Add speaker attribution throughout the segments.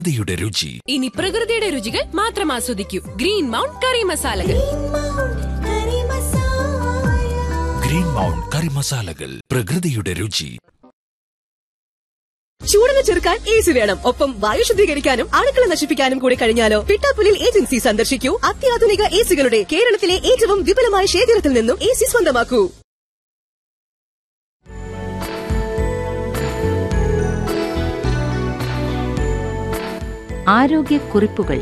Speaker 1: യുടെ രുചി.
Speaker 2: ഇനി പ്രകൃതിയുടെ രുചികൾ മാത്രം ആസ്വദിക്കൂ. ഗ്രീൻ മൗണ്ട് കറി മസാലകൾ.
Speaker 1: ഗ്രീൻ മൗണ്ട് കറി മസാലകൾ, പ്രകൃതിയുടെ രുചി.
Speaker 3: ചൂടിനെ ചെറുക്കാൻ എസി വേണം, ഒപ്പം വായു ശുദ്ധീകരിക്കാനും അണുക്കളെ നശിപ്പിക്കാനും കൂടി കഴിഞ്ഞാലോ? പിട്ടാപ്പുലിൽ ഏജൻസി സന്ദർശിക്കൂ. അത്യാധുനിക എസികളുടെ കേരളത്തിലെ ഏറ്റവും വിപുലമായ ശേഖരത്തിൽ നിന്നും എസി സ്വന്തമാക്കൂ.
Speaker 4: ആരോഗ്യക്കുറിപ്പുകൾ.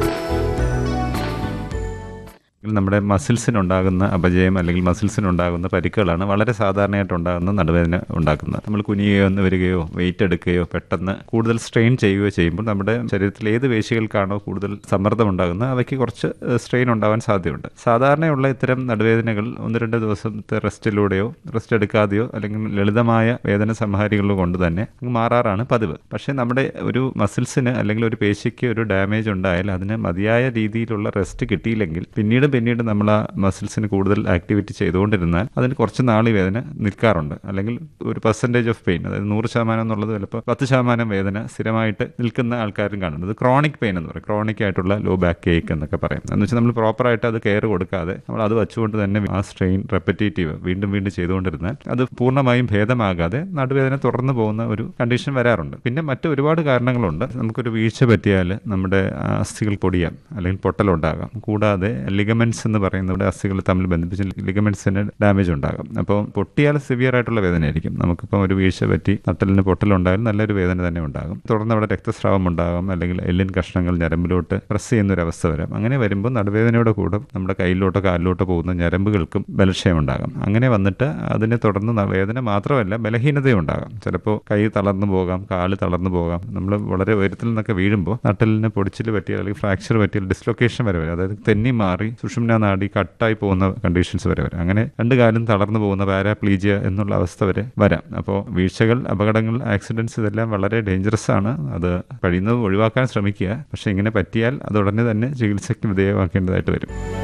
Speaker 5: നമ്മുടെ മസിൽസിനുണ്ടാകുന്ന അപജയം അല്ലെങ്കിൽ മസിൽസിനുണ്ടാകുന്ന പരിക്കുകളാണ് വളരെ സാധാരണയായിട്ടുണ്ടാകുന്ന നടുവേദന ഉണ്ടാക്കുന്നത്. നമ്മൾ കുനിയുകയോ വരികയോ വെയിറ്റ് എടുക്കുകയോ പെട്ടെന്ന് കൂടുതൽ സ്ട്രെയിൻ ചെയ്യുകയോ ചെയ്യുമ്പോൾ നമ്മുടെ ശരീരത്തിൽ ഏത് പേശികൾക്കാണോ കൂടുതൽ സമ്മർദ്ദം ഉണ്ടാകുന്നത് അവയ്ക്ക് കുറച്ച് സ്ട്രെയിൻ ഉണ്ടാകാൻ സാധ്യതയുണ്ട്. സാധാരണയുള്ള ഇത്തരം നടുവേദനകൾ 1-2 ദിവസത്തെ റെസ്റ്റിലൂടെയോ റെസ്റ്റ് എടുക്കാതെയോ അല്ലെങ്കിൽ ലളിതമായ വേദന സംഹാരികളോ കൊണ്ട് തന്നെ മാറാറാണ് പതിവ്. പക്ഷേ നമ്മുടെ ഒരു മസിൽസിന് അല്ലെങ്കിൽ ഒരു പേശിക്ക് ഒരു ഡാമേജ് ഉണ്ടായാൽ അതിന് മതിയായ രീതിയിലുള്ള റെസ്റ്റ് കിട്ടിയില്ലെങ്കിൽ പിന്നീട് നമ്മൾ ആ മസിൽസിന് കൂടുതൽ ആക്ടിവിറ്റി ചെയ്തുകൊണ്ടിരുന്നാൽ അതിന് കുറച്ച് നാൾ ഈ വേദന നിൽക്കാറുണ്ട്. അല്ലെങ്കിൽ ഒരു പെർസെൻറ്റേജ് ഓഫ് പെയിൻ, അതായത് 100% എന്നുള്ളത് ചിലപ്പോൾ 10% വേദന സ്ഥിരമായിട്ട് നിൽക്കുന്ന ആൾക്കാരും കാണുന്നത് ക്രോണിക് പെയിൻ എന്ന് പറയും. ക്രോണിക് ആയിട്ടുള്ള ലോ ബാക്ക് ഏക്ക് എന്നൊക്കെ പറയും. എന്ന് വെച്ചാൽ നമ്മൾ പ്രോപ്പറായിട്ട് അത് കെയർ കൊടുക്കാതെ നമ്മൾ അത് വെച്ചുകൊണ്ട് തന്നെ ആ സ്ട്രെയിൻ റെപ്പറ്റേറ്റീവ് വീണ്ടും ചെയ്തുകൊണ്ടിരുന്നാൽ അത് പൂർണ്ണമായും ഭേദമാകാതെ നടുവേദന തുടർന്ന് പോകുന്ന ഒരു കണ്ടീഷൻ വരാറുണ്ട്. പിന്നെ മറ്റ് ഒരുപാട് കാരണങ്ങളുണ്ട്. നമുക്കൊരു വീഴ്ച പറ്റിയാൽ നമ്മുടെ അസ്ഥികൾ പൊടിയാം അല്ലെങ്കിൽ പൊട്ടലുണ്ടാകാം. കൂടാതെ ലിഗമെന്റ്സ് എന്ന് പറയുന്ന ഇവിടെ അസ്ഥികൾ തമ്മിൽ ബന്ധിപ്പിച്ച് ലിഗമെന്റ്സിന് ഡാമേജ് ഉണ്ടാകും. അപ്പോൾ പൊട്ടിയാൽ സിവിയർ ആയിട്ടുള്ള വേദനയായിരിക്കും. നമുക്കിപ്പം ഒരു വീഴ്ച പറ്റി നട്ടലിന് പൊട്ടലുണ്ടായാലും നല്ലൊരു വേദന തന്നെ ഉണ്ടാകും. തുടർന്ന് അവിടെ രക്തസ്രാവം ഉണ്ടാകും, അല്ലെങ്കിൽ എല്ലിൻ കഷ്ണങ്ങൾ ഞരമ്പിലോട്ട് പ്രസ് ചെയ്യുന്ന ഒരു അവസ്ഥ വരാം. അങ്ങനെ വരുമ്പോൾ നടുവേദനയുടെ കൂടെ നമ്മുടെ കയ്യിലോട്ടോ കാലിലോട്ടോ പോകുന്ന ഞരമ്പുകൾക്കും ബലക്ഷയം ഉണ്ടാകും. അങ്ങനെ വന്നിട്ട് അതിനെ തുടർന്ന് വേദന മാത്രമല്ല ബലഹീനതയും ഉണ്ടാകാം. ചിലപ്പോൾ കൈ തളർന്നു പോകാം, കാല് തളർന്നു പോകാം. നമ്മൾ വളരെ ഉയരത്തിൽ നിന്നൊക്കെ വീഴുമ്പോൾ നട്ടലിന് പൊടിച്ചിൽ പറ്റിയാൽ അല്ലെങ്കിൽ ഫ്രാക്ചർ പറ്റിയാൽ ഡിസ്ലൊക്കേഷൻ വരെ വരും. അതായത് തെന്നി മാറി സുഷുമ്നാ നാഡി കട്ടായി പോകുന്ന കണ്ടീഷൻസ് വരെ വരും. അങ്ങനെ 2 കാലും തളർന്നു പോകുന്ന പാരാപ്ലീജിയ എന്നുള്ള അവസ്ഥ വരെ വരാം. അപ്പോൾ വീഴ്ചകൾ, അപകടങ്ങൾ, ആക്സിഡൻസ് ഇതെല്ലാം വളരെ ഡേഞ്ചറസ് ആണ്. അത് കഴിയുന്നത് ഒഴിവാക്കാൻ ശ്രമിക്കുക. പക്ഷേ ഇങ്ങനെ പറ്റിയാൽ അത് ഉടനെ തന്നെ ചികിത്സയ്ക്ക് വിധേയമാക്കേണ്ടതായിട്ട് വരും.